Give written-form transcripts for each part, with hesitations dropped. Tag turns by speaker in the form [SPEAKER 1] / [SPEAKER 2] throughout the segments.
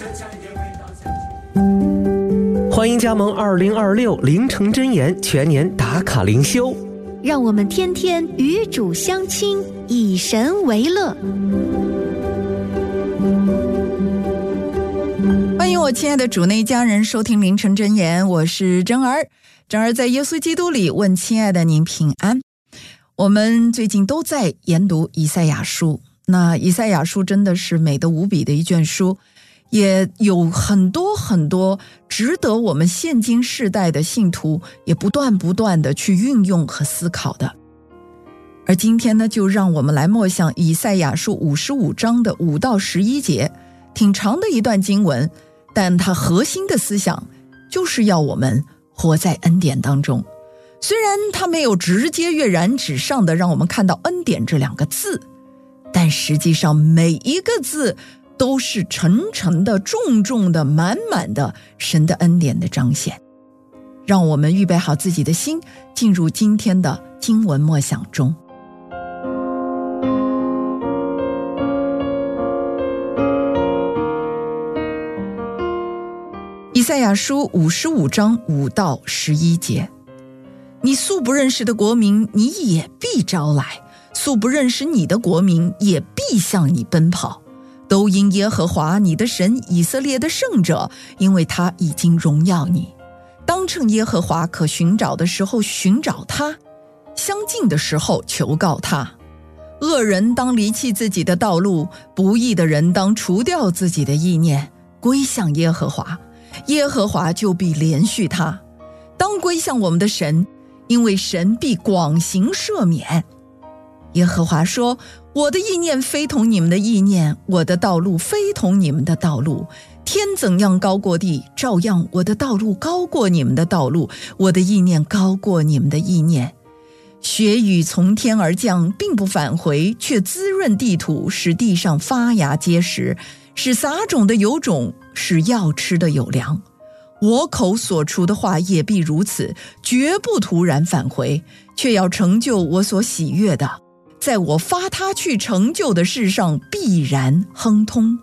[SPEAKER 1] 欢迎加盟2026凌晨真言全年打卡灵修，
[SPEAKER 2] 让我们天天与主相亲，以神为乐。
[SPEAKER 3] 欢迎我亲爱的主内家人收听凌晨真言，我是真儿。真儿在耶稣基督里问亲爱的您平安。我们最近都在研读以赛亚书，那以赛亚书真的是美得无比的一卷书，也有很多很多值得我们现今世代的信徒也不断的去运用和思考的。而今天呢，就让我们来默想以赛亚书55章的5到11节，挺长的一段经文，但它核心的思想就是要我们活在恩典当中。虽然它没有直接跃然纸上的让我们看到恩典这2个字，但实际上每一个字都是沉沉的、重重的、满满的神的恩典的彰显。让我们预备好自己的心，进入今天的经文默想中。以赛亚书55章5到11节，你素不认识的国民，你也必招来；素不认识你的国民，也必向你奔跑。都因耶和华你的神以色列的圣者，因为他已经荣耀你。当趁耶和华可寻找的时候寻找他，相近的时候求告他。恶人当离弃自己的道路，不义的人当除掉自己的意念，归向耶和华，耶和华就必怜恤他。当归向我们的神，因为神必广行赦免。耶和华说，我的意念非同你们的意念，我的道路非同你们的道路。天怎样高过地，照样我的道路高过你们的道路，我的意念高过你们的意念。雪雨从天而降，并不返回，却滋润地土，使地上发芽结实，使撒种的有种，使要吃的有粮。我口所出的话也必如此，绝不突然返回，却要成就我所喜悦的，在我发他去成就的事上必然亨通。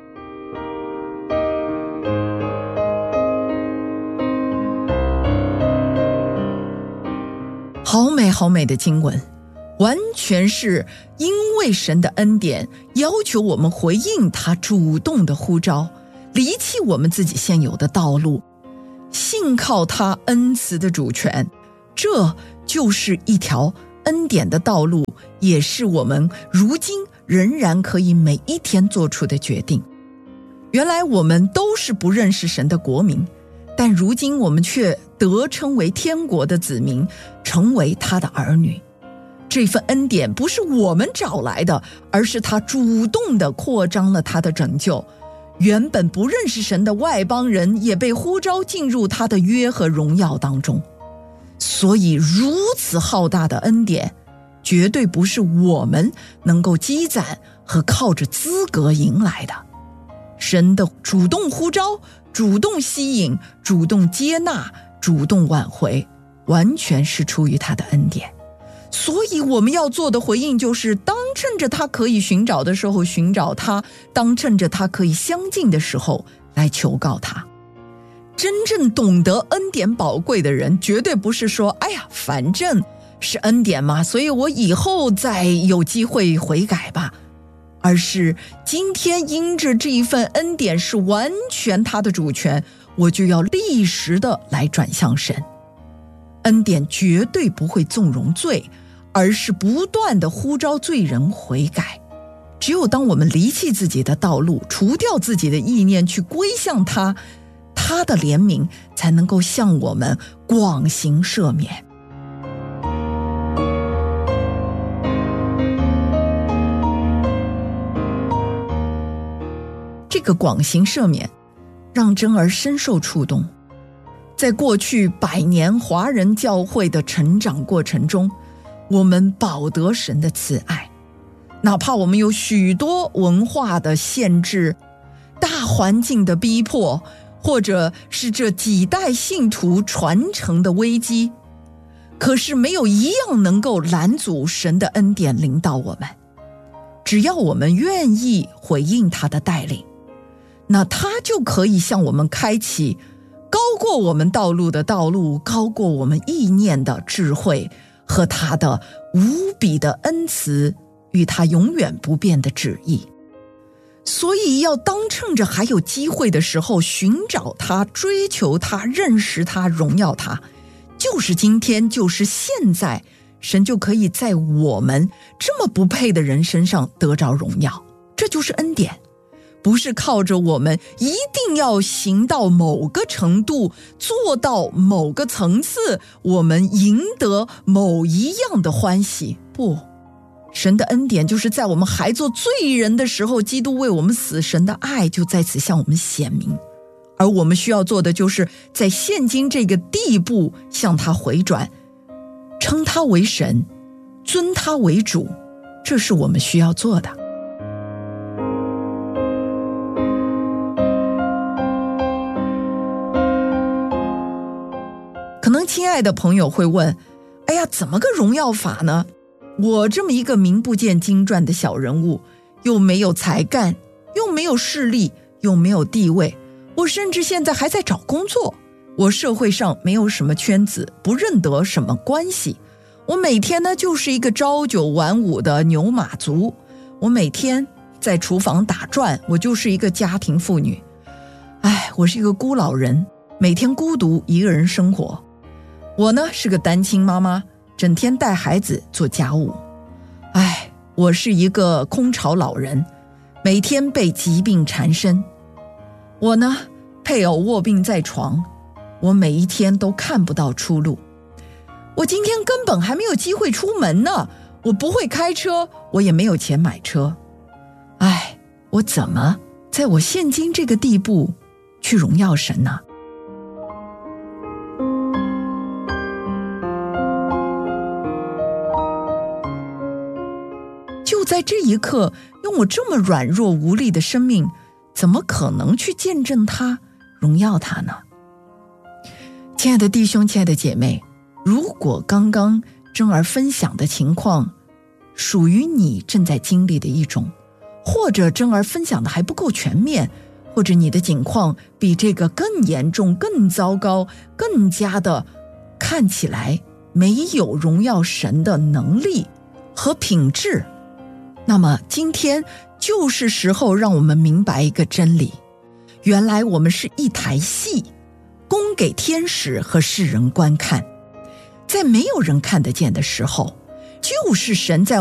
[SPEAKER 3] 好美好美的经文，完全是因为神的恩典要求我们回应他主动的呼召，离弃我们自己现有的道路，信靠他恩慈的主权。这就是一条恩典的道路，也是我们如今仍然可以每一天做出的决定。原来我们都是不认识神的国民，但如今我们却得称为天国的子民，成为他的儿女。这份恩典不是我们找来的，而是他主动地扩张了他的拯救。原本不认识神的外邦人也被呼召进入他的约和荣耀当中。所以如此浩大的恩典，绝对不是我们能够积攒和靠着资格迎来的。神的主动呼召，主动吸引，主动接纳，主动挽回，完全是出于他的恩典。所以我们要做的回应就是，当趁着他可以寻找的时候寻找他，当趁着他可以相近的时候来求告他。真正懂得恩典宝贵的人，绝对不是说，哎呀，反正是恩典嘛，所以我以后再有机会悔改吧，而是今天因着这一份恩典是完全他的主权，我就要立时的来转向神。恩典绝对不会纵容罪，而是不断的呼召罪人悔改。只有当我们离弃自己的道路，除掉自己的意念，去归向他，他的怜悯才能够向我们广行赦免。这个广行赦免让真儿深受触动。在过去100年华人教会的成长过程中，我们饱得神的慈爱，哪怕我们有许多文化的限制、大环境的逼迫，或者是这几代信徒传承的危机，可是没有一样能够拦阻神的恩典临到我们。只要我们愿意回应他的带领， 那他就可以向我们开启高过我们道路的道路，高过我们意念的智慧，和他的无比的恩慈与他永远不变的旨意。所以要当趁着还有机会的时候寻找他，追求他，认识他，荣耀他，就是今天，就是现在，神就可以在我们这么不配的人身上得着荣耀。这就是恩典，不是靠着我们一定要行到某个程度，做到某个层次，我们赢得某一样的欢喜。不，神的恩典就是在我们还做罪人的时候，基督为我们死，神的爱就在此向我们显明。而我们需要做的就是在现今这个地步向他回转，称他为神，尊他为主，这是我们需要做的。可能亲爱的朋友会问，哎呀，怎么个荣耀法呢？我这么一个名不见经传的小人物，又没有才干，又没有势力，又没有地位，我甚至现在还在找工作，我社会上没有什么圈子，不认得什么关系，我每天呢就是一个朝九晚五的牛马族，我每天在厨房打转，我就是一个家庭妇女。我是一个孤老人，每天孤独一个人生活。我呢是个单亲妈妈，整天带孩子做家务。我是一个空巢老人，每天被疾病缠身。我呢配偶卧病在床，我每一天都看不到出路。我今天根本还没有机会出门呢，我不会开车，我也没有钱买车。我怎么在我现今这个地步去荣耀神呢？就在这一刻，用我这么软弱无力的生命，怎么可能去见证他，荣耀他呢？亲爱的弟兄，亲爱的姐妹，如果刚刚珍儿分享的情况属于你正在经历的一种，或者珍儿分享的还不够全面，或者你的境况比这个更严重、更糟糕，更加的看起来没有荣耀神的能力和品质，那么今天就是时候让我们明白一个真理，原来我们是一台戏，供给天使和世人观看。在没有人看得见的时候，就是神在